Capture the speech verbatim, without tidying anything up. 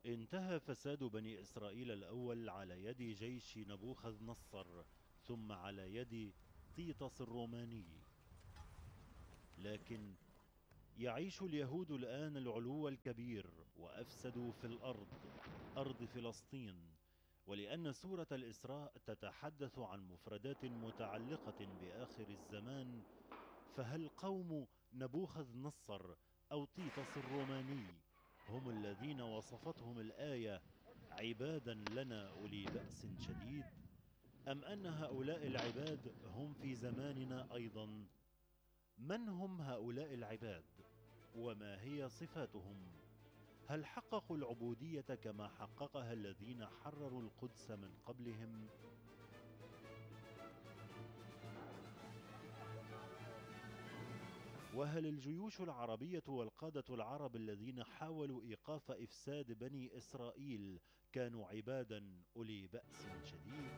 انتهى فساد بني إسرائيل الأول على يد جيش نبوخذ نصر، ثم على يد طيطس الروماني. لكن يعيش اليهود الآن العلو الكبير، وأفسدوا في الأرض، أرض فلسطين. ولأن سورة الإسراء تتحدث عن مفردات متعلقة بآخر الزمان، فهل قوم نبوخذ نصر أو طيطس الروماني هم الذين وصفتهم الآية عبادا لنا أولي بأس شديد، أم أن هؤلاء العباد هم في زماننا أيضا؟ من هم هؤلاء العباد؟ وما هي صفاتهم؟ هل حققوا العبودية كما حققها الذين حرروا القدس من قبلهم؟ وهل الجيوش العربية والقادة العرب الذين حاولوا إيقاف إفساد بني إسرائيل كانوا عبادا أولي بأس شديد؟